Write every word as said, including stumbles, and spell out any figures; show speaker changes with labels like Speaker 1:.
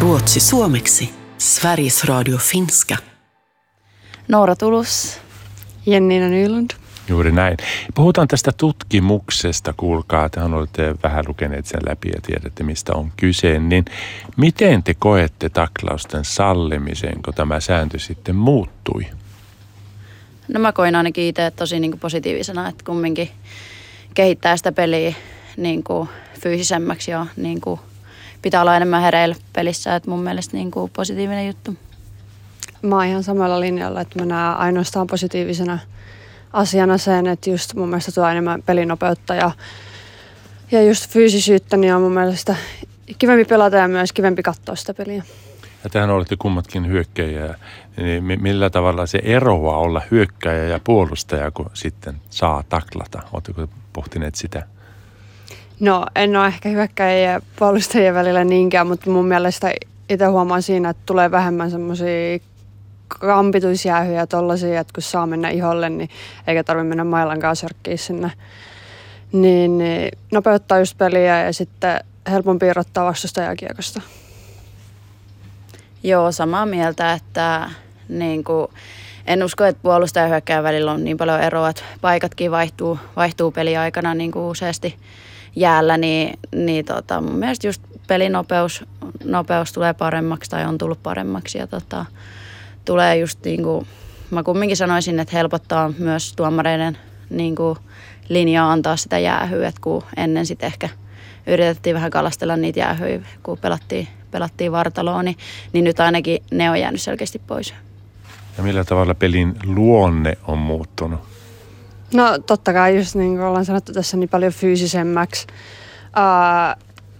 Speaker 1: Ruotsi suomeksi. Sveriges Radio finska.
Speaker 2: Noora Tulus.
Speaker 3: Jenniina Nylund.
Speaker 4: Juuri näin. Puhutaan tästä tutkimuksesta, kuulkaa, tehän olette vähän lukeneet sen läpi ja tiedätte, mistä on kyse. Niin miten te koette taklausten sallimisen, kun tämä sääntö sitten muuttui?
Speaker 2: No mä koin ainakin itse tosi niin kuin positiivisena, että kumminkin kehittää sitä peliä niin kuin fyysisemmäksi ja niin kuin pitää olla enemmän hereillä pelissä, että mun mielestä niin kuin positiivinen juttu.
Speaker 3: Mä oon ihan samalla linjalla, että mä näen ainoastaan positiivisena asiana sen, että just mun mielestä tuo enemmän pelinopeutta ja, ja just fyysisyyttä, niin on mun mielestä kivempi pelata ja myös kivempi katsoa sitä peliä.
Speaker 4: Ja tähän olette kummatkin hyökkäjiä, niin millä tavalla se eroaa olla hyökkäjä ja puolustaja, kun sitten saa taklata? Oletteko pohtineet sitä?
Speaker 3: No en ole ehkä hyökkäjien ja puolustajien välillä niinkään, mutta mun mielestä itse huomaan siinä, että tulee vähemmän semmoisia kampituisjäähyjä tollaisia, että kun saa mennä iholle, niin eikä tarvitse mennä mailankaan sörkkiä sinne. Niin, niin nopeuttaa just peliä ja sitten helpompi irrottaa vastustajaa kiekosta.
Speaker 2: Joo, samaa mieltä, että niin kuin, en usko, että puolustaja ja hyökkäjän välillä on niin paljon eroa, että paikatkin vaihtuu, vaihtuu peliaikana niin kuin useasti jäällä, niin, niin tota, mun mielestä just pelinopeus nopeus tulee paremmaksi tai on tullut paremmaksi ja tota, tulee just niin kuin, mä kumminkin sanoisin, että helpottaa myös tuomareiden niin kuin, linjaa antaa sitä jäähyä, että kun ennen sitten ehkä yritettiin vähän kalastella niitä jäähyjä, kun pelattiin, pelattiin vartaloon, niin, niin nyt ainakin ne on jäänyt selkeästi pois.
Speaker 4: Ja millä tavalla pelin luonne on muuttunut?
Speaker 3: No totta kai, just niin kuin ollaan sanottu tässä, niin paljon fyysisemmäksi. Uh,